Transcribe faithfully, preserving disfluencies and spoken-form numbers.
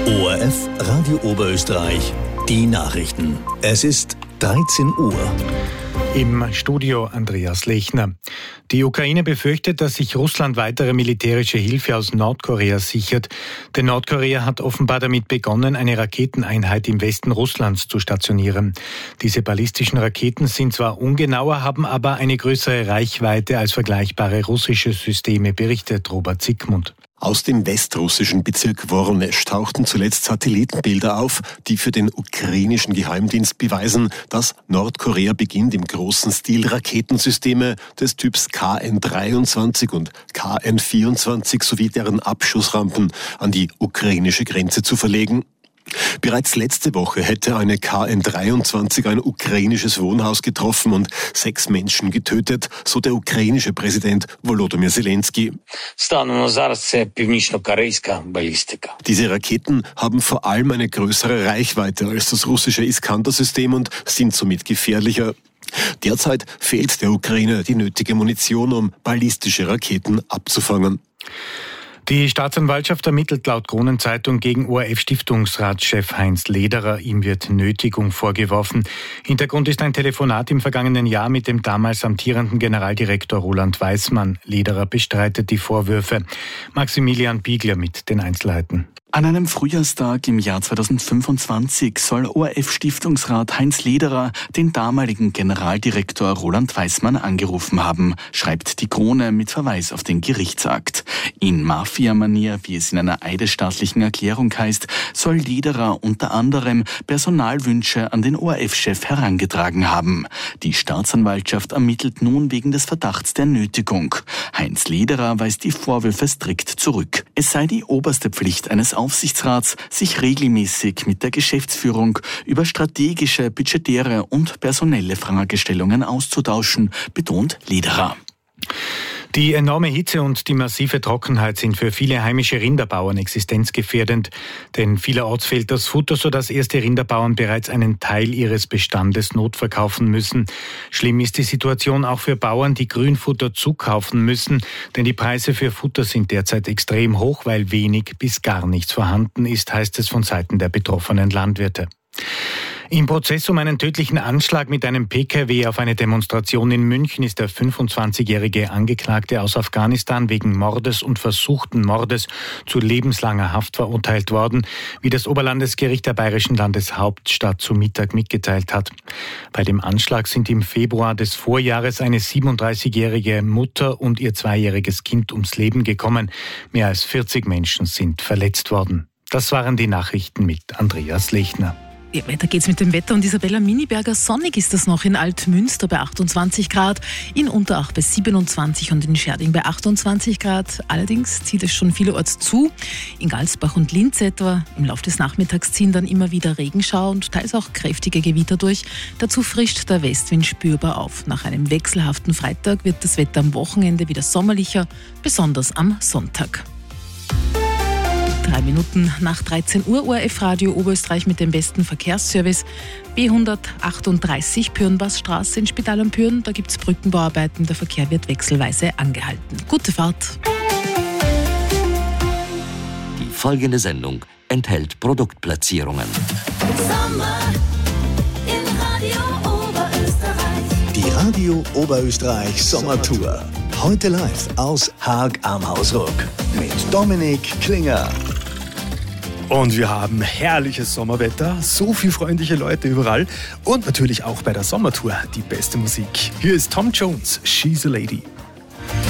O R F Radio Oberösterreich, die Nachrichten. Es ist dreizehn Uhr. Im Studio Andreas Lechner. Die Ukraine befürchtet, dass sich Russland weitere militärische Hilfe aus Nordkorea sichert. Denn Nordkorea hat offenbar damit begonnen, eine Raketeneinheit im Westen Russlands zu stationieren. Diese ballistischen Raketen sind zwar ungenauer, haben aber eine größere Reichweite als vergleichbare russische Systeme, berichtet Robert Sickmund. Aus dem westrussischen Bezirk Wornesch tauchten zuletzt Satellitenbilder auf, die für den ukrainischen Geheimdienst beweisen, dass Nordkorea beginnt, im großen Stil Raketensysteme des Typs K N dreiundzwanzig und K N vierundzwanzig sowie deren Abschussrampen an die ukrainische Grenze zu verlegen. Bereits letzte Woche hätte eine K N dreiundzwanzig ein ukrainisches Wohnhaus getroffen und sechs Menschen getötet, so der ukrainische Präsident Volodymyr Zelensky. Diese Raketen haben vor allem eine größere Reichweite als das russische Iskander-System und sind somit gefährlicher. Derzeit fehlt der Ukraine die nötige Munition, um ballistische Raketen abzufangen. Die Staatsanwaltschaft ermittelt laut Kronenzeitung gegen O R F-Stiftungsratschef Heinz Lederer. Ihm wird Nötigung vorgeworfen. Hintergrund ist ein Telefonat im vergangenen Jahr mit dem damals amtierenden Generaldirektor Roland Weismann. Lederer bestreitet die Vorwürfe. Maximilian Biegler mit den Einzelheiten. An einem Frühjahrstag im Jahr zweitausendfünfundzwanzig soll O R F-Stiftungsrat Heinz Lederer den damaligen Generaldirektor Roland Weismann angerufen haben, schreibt die Krone mit Verweis auf den Gerichtsakt. In Mafia-Manier, wie es in einer eidesstattlichen Erklärung heißt, soll Lederer unter anderem Personalwünsche an den O R F-Chef herangetragen haben. Die Staatsanwaltschaft ermittelt nun wegen des Verdachts der Nötigung. Heinz Lederer weist die Vorwürfe strikt zurück. Es sei die oberste Pflicht eines Aufsichtsrats, sich regelmäßig mit der Geschäftsführung über strategische, budgetäre und personelle Fragestellungen auszutauschen, betont Lederer. Die enorme Hitze und die massive Trockenheit sind für viele heimische Rinderbauern existenzgefährdend, denn vielerorts fehlt das Futter, sodass erste Rinderbauern bereits einen Teil ihres Bestandes notverkaufen müssen. Schlimm ist die Situation auch für Bauern, die Grünfutter zukaufen müssen, denn die Preise für Futter sind derzeit extrem hoch, weil wenig bis gar nichts vorhanden ist, heißt es von Seiten der betroffenen Landwirte. Im Prozess um einen tödlichen Anschlag mit einem P K W auf eine Demonstration in München ist der fünfundzwanzigjährige Angeklagte aus Afghanistan wegen Mordes und versuchten Mordes zu lebenslanger Haft verurteilt worden, wie das Oberlandesgericht der bayerischen Landeshauptstadt zu Mittag mitgeteilt hat. Bei dem Anschlag sind im Februar des Vorjahres eine siebenunddreißigjährige Mutter und ihr zweijähriges Kind ums Leben gekommen. Mehr als vierzig Menschen sind verletzt worden. Das waren die Nachrichten mit Andreas Lechner. Ja, weiter geht's mit dem Wetter und Isabella Miniberger. Sonnig ist es noch in Altmünster bei achtundzwanzig Grad, in Unterach bei siebenundzwanzig und in Scherding bei achtundzwanzig Grad. Allerdings zieht es schon vielerorts zu. In Galsbach und Linz etwa. Im Laufe des Nachmittags ziehen dann immer wieder Regenschauer und teils auch kräftige Gewitter durch. Dazu frischt der Westwind spürbar auf. Nach einem wechselhaften Freitag wird das Wetter am Wochenende wieder sommerlicher, besonders am Sonntag. Drei Minuten nach dreizehn Uhr, O R F Radio Oberösterreich mit dem besten Verkehrsservice. B hundertachtunddreißig Pürnbachstraße in Spital am Pürn. Da gibt es Brückenbauarbeiten. Der Verkehr wird wechselweise angehalten. Gute Fahrt. Die folgende Sendung enthält Produktplatzierungen. Sommer in Radio Oberösterreich. Die Radio Oberösterreich Sommertour. Heute live aus Haag am Hausruck mit Dominik Klinger. Und wir haben herrliches Sommerwetter, so viele freundliche Leute überall und natürlich auch bei der Sommertour die beste Musik. Hier ist Tom Jones, She's a Lady.